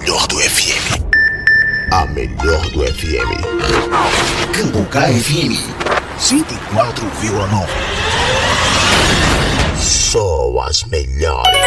melhor do FM. A melhor do FM. Cambucá FM 104,9. Só as melhores.